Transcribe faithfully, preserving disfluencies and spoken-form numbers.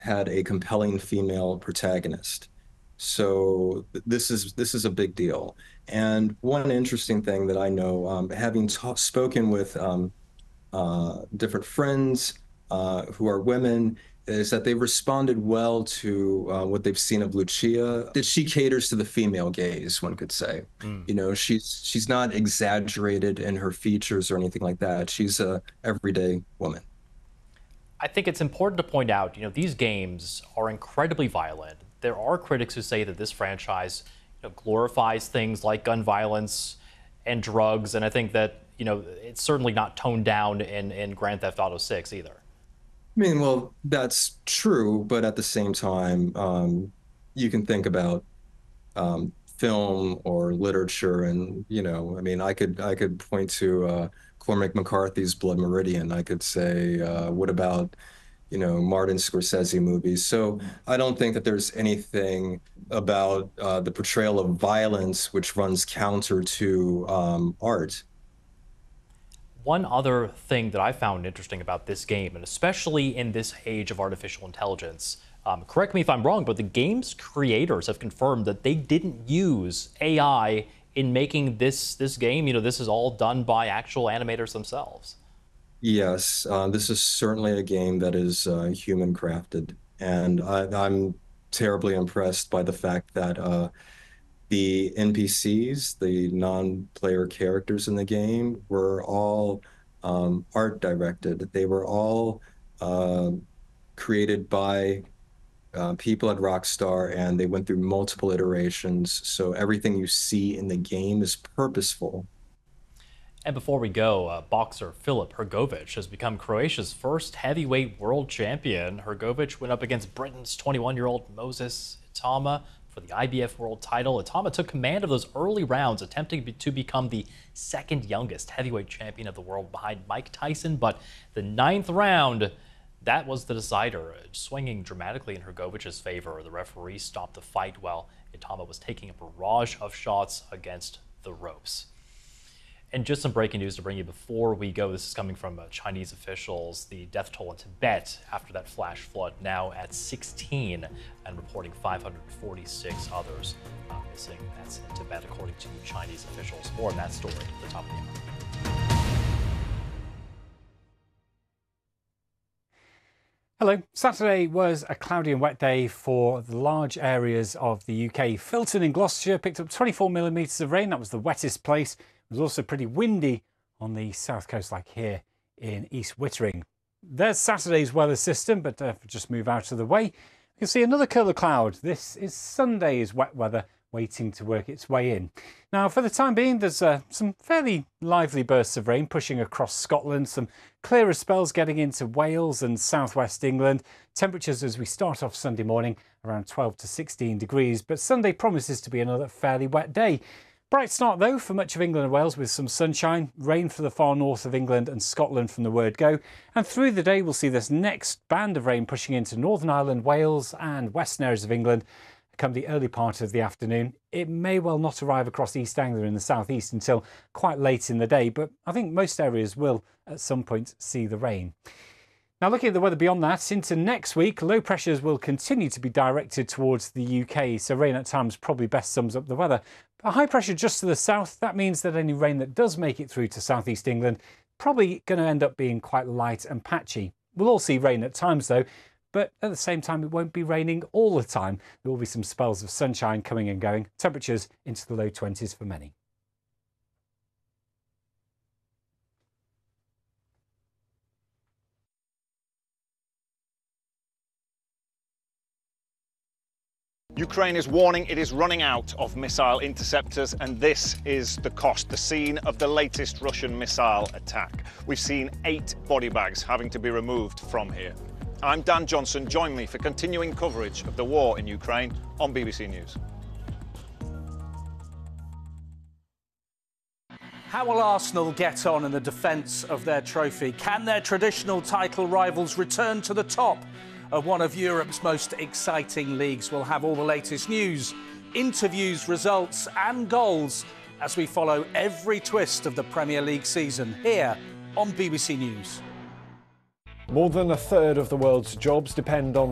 had a compelling female protagonist. So th- this is this is a big deal. And one interesting thing that I know, um, having ta spoken with um, uh, different friends uh, who are women, is that they responded well to uh, what they've seen of Lucia. That she caters to the female gaze, one could say. Mm. You know, she's she's not exaggerated in her features or anything like that. She's a everyday woman. I think it's important to point out, you know, these games are incredibly violent. There are critics who say that this franchise, you know, glorifies things like gun violence and drugs, and I think that, you know, it's certainly not toned down in, in Grand Theft Auto six either. I mean, well, that's true, but at the same time, um, you can think about um, film or literature, and you know, I mean, I could I could point to uh, Cormac McCarthy's Blood Meridian. I could say, uh, what about you know Martin Scorsese movies? So I don't think that there's anything about uh, the portrayal of violence which runs counter to um, art. One other thing that I found interesting about this game, and especially in this age of artificial intelligence, um, correct me if I'm wrong, but the game's creators have confirmed that they didn't use A I in making this this game. You know, this is all done by actual animators themselves. Yes, uh, this is certainly a game that is uh, human crafted, and I, I'm terribly impressed by the fact that uh, the N P Cs, the non-player characters in the game, were all um, art directed. They were all uh, created by uh, people at Rockstar, and they went through multiple iterations. So everything you see in the game is purposeful. And before we go, uh, boxer Filip Hrgovic has become Croatia's first heavyweight world champion. Hrgovic went up against Britain's twenty-one-year-old Moses Itama for the I B F world title. Itama took command of those early rounds, attempting to become the second youngest heavyweight champion of the world behind Mike Tyson. But the ninth round, that was the decider, swinging dramatically in Hrgovic's favor. The referee stopped the fight while Itama was taking a barrage of shots against the ropes. And just some breaking news to bring you before we go. This is coming from uh, Chinese officials. The death toll in Tibet after that flash flood now at sixteen, and reporting five hundred forty-six others uh, missing. That's in Tibet, according to Chinese officials. More on that story at the top of the hour. Hello. Saturday was a cloudy and wet day for the large areas of the U K. Filton in Gloucestershire picked up twenty-four millimetres of rain. That was the wettest place. It was also pretty windy on the south coast, like here in East Wittering. There's Saturday's weather system, but uh, just move out of the way. You can see another curl of cloud. This is Sunday's wet weather waiting to work its way in. Now, for the time being, there's uh, some fairly lively bursts of rain pushing across Scotland, some clearer spells getting into Wales and southwest England. Temperatures as we start off Sunday morning around twelve to sixteen degrees, but Sunday promises to be another fairly wet day. Bright start though for much of England and Wales with some sunshine, rain for the far north of England and Scotland from the word go. And through the day we'll see this next band of rain pushing into Northern Ireland, Wales and western areas of England come the early part of the afternoon. It may well not arrive across East Anglia in the southeast until quite late in the day, but I think most areas will at some point see the rain. Now, looking at the weather beyond that, into next week, low pressures will continue to be directed towards the U K, so rain at times probably best sums up the weather. A high pressure just to the south, that means that any rain that does make it through to southeast England probably going to end up being quite light and patchy. We'll all see rain at times though, but at the same time it won't be raining all the time. There will be some spells of sunshine coming and going, temperatures into the low twenties for many. Ukraine is warning it is running out of missile interceptors, and this is the cost, the scene of the latest Russian missile attack. We've seen eight body bags having to be removed from here. I'm Dan Johnson. Join me for continuing coverage of the war in Ukraine on B B C News. How will Arsenal get on in the defence of their trophy? Can their traditional title rivals return to the top of one of Europe's most exciting leagues? We'll have all the latest news, interviews, results and goals as we follow every twist of the Premier League season here on B B C News. More than a third of the world's jobs depend on